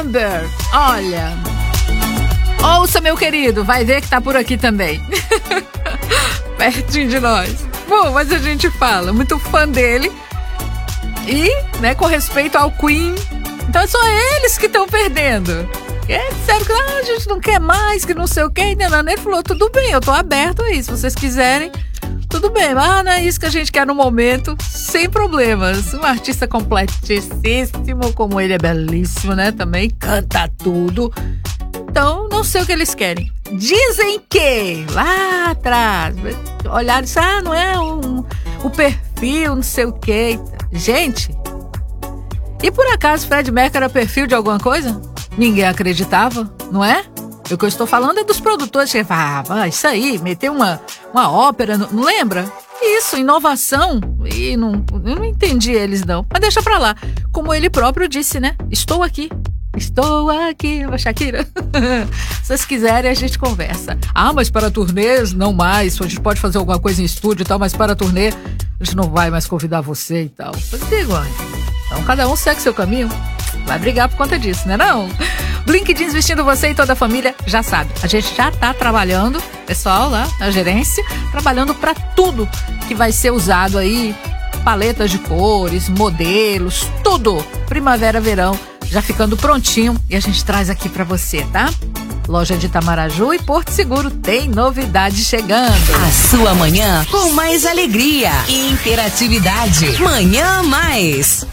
Amber, olha, ouça, meu querido, vai ver que tá por aqui também. Pertinho de nós. Bom, mas a gente fala, muito fã dele. E, né, com respeito ao Queen, então é só eles que estão perdendo. Sério que a gente não quer mais, que não sei o que. Ele falou, tudo bem, eu tô aberto aí, se vocês quiserem, tudo bem. Mas não é isso que a gente quer no momento, sem problemas. Um artista completíssimo, como ele é belíssimo, né, também, canta tudo. Então, não sei o que eles querem. Dizem que, lá atrás, olharam e disseram, não é o perfil, não sei o que. Gente, e por acaso Fred Mercury era perfil de alguma coisa? Ninguém acreditava, não é? O que eu estou falando é dos produtores que falavam, isso aí, meter uma ópera, não lembra? Isso, inovação, e eu não entendi eles não, mas deixa pra lá. Como ele próprio disse, né? Estou aqui, a Shakira. Se vocês quiserem, a gente conversa. Mas para turnês, não mais. A gente pode fazer alguma coisa em estúdio e tal, mas para turnê, a gente não vai mais convidar você e tal. Eu digo, então cada um segue seu caminho. Vai brigar por conta disso, né não? Blink Jeans vestindo você e toda a família, já sabe. A gente já tá trabalhando, pessoal lá, a gerência, trabalhando para tudo que vai ser usado aí. Paletas de cores, modelos, tudo. Primavera, verão, já ficando prontinho e a gente traz aqui pra você, tá? Loja de Itamaraju e Porto Seguro tem novidade chegando. A sua manhã com mais alegria e interatividade. Manhã Mais.